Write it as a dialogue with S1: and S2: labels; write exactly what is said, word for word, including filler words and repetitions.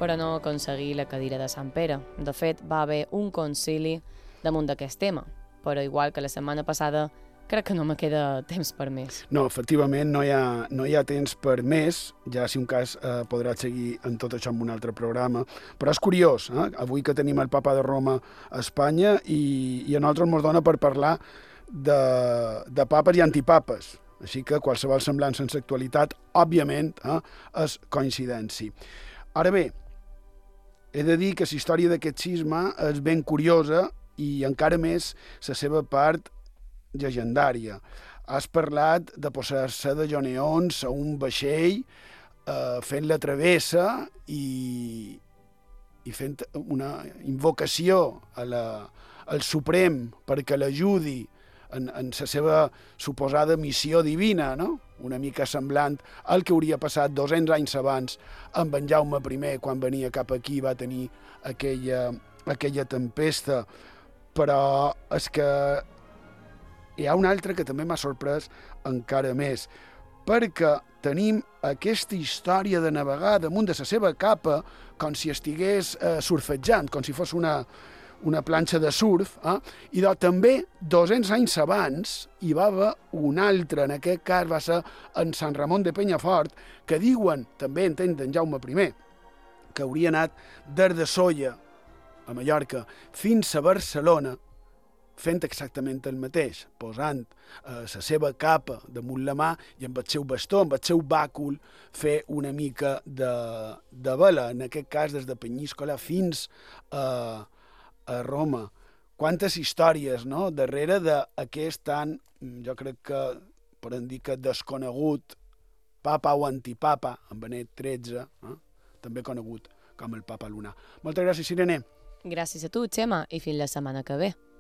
S1: però no aconseguir la cadira de Sant Pere. De fet, va haver un concili damunt d'aquest tema, però igual que la setmana passada, crec que no me queda temps per més.
S2: No, efectivament, no hi ha, no hi ha temps per més, ja si un cas eh, podràs seguir en tot això en un altre programa, però és curiós, eh? Avui que tenim el papa de Roma a Espanya i, i a nosaltres ens dona per parlar de, de papes i antipapes, així que qualsevol semblança en l'actualitat, òbviament, eh, és coincidència. Ara bé, he de dir que la història d'aquest cisma és ben curiosa i encara més la seva part llegendària. Has parlat de posar-se de joneons a un vaixell eh, fent la travessa i, i fent una invocació a la, al Suprem perquè l'ajudi en, en la seva suposada missió divina, no? Una mica semblant al que hauria passat dos-cents anys abans amb en Jaume primer, quan venia cap aquí va tenir aquella, aquella tempesta. Però és que hi ha un altre que també m'ha sorprès encara més, perquè tenim aquesta història de navegar damunt de la seva capa com si estigués eh, surfejant, com si fos una, una planxa de surf, eh? I doncs, també dos-cents anys abans hi va haver un altre, en aquest cas va ser en Sant Ramon de Penyafort, que diuen, també en temps d'en Jaume primer, que hauria anat des de Sóller, a Mallorca, fins a Barcelona, fent exactament el mateix, posant eh, la seva capa damunt la mà i amb el seu bastó, amb el seu bàcul, fer una mica de, de vela, en aquest cas des de Penyíscola fins a, a Roma. Quantes històries, no?, darrere d'aquest tan, jo crec que podem dir que desconegut papa o antipapa, en Benet tretze, eh? també conegut com el papa lunar. Moltes gràcies, Irene.
S1: Gràcies a tu, Xema, i fins la setmana que ve.